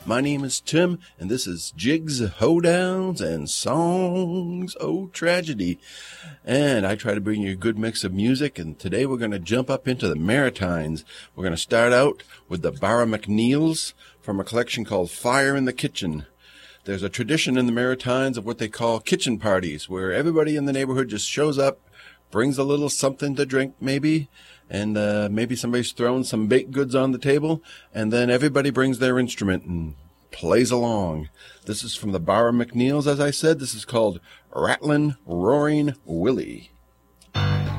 My name is Tim, and this is Jigs, Hoedowns, and Songs O' Tragedy. And I try to bring you a good mix of music, and today we're going to jump up into the Maritimes. We're going to start out with the Barra McNeils from a collection called Fire in the Kitchen. There's a tradition in the Maritimes of what they call kitchen parties, where everybody in the neighborhood just shows up, brings a little something to drink maybe, and maybe somebody's throwing some baked goods on the table, and then everybody brings their instrument and plays along. This is from the Barra McNeils, as I said. This is called Rattlin' Roaring Willie.